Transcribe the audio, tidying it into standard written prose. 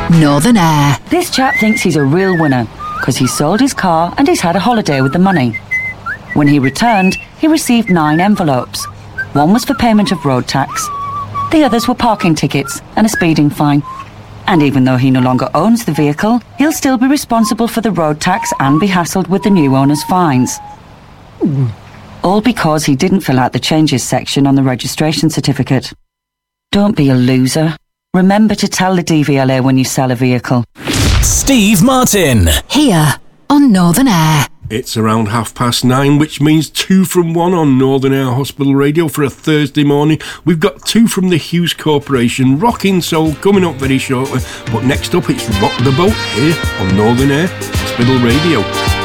Northern Air. This chap thinks he's a real winner because he sold his car and he's had a holiday with the money. When he returned, he received 9 envelopes. One was for payment of road tax. The others were parking tickets and a speeding fine. And even though he no longer owns the vehicle, he'll still be responsible for the road tax and be hassled with the new owner's fines. All because he didn't fill out the changes section on the registration certificate. Don't be a loser. Remember to tell the DVLA when you sell a vehicle. Steve Martin. Here on Northern Air. It's around 9:30, which means 2 from 1 on Northern Air Hospital Radio for a Thursday morning. We've got 2 from the Hughes Corporation, Rocking Soul, coming up very shortly. But next up, it's Rock the Boat here on Northern Air Hospital Radio.